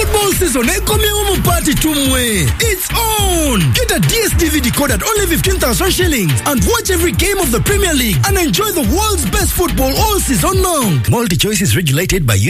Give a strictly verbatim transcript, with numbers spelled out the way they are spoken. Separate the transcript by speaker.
Speaker 1: Football season ekomye umu party tumwe. It's on! Get a D S T V decoder at only fifteen thousand shillings and watch every game of the Premier League and enjoy the world's best football all season long. Multi-choice is regulated by